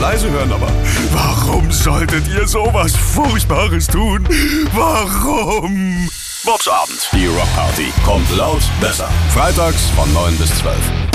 leise hören, aber warum solltet ihr sowas Furchtbares tun? Warum? Boxabend. Die Rockparty. Kommt laut besser. Freitags von 9 bis 12.